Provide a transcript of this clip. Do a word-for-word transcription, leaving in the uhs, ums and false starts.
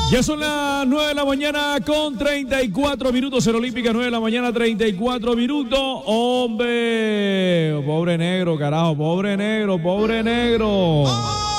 Ya son las nueve de la mañana con treinta y cuatro minutos en Olímpica, nueve de la mañana, treinta y cuatro minutos. Hombre, pobre negro, carajo, pobre negro, pobre negro.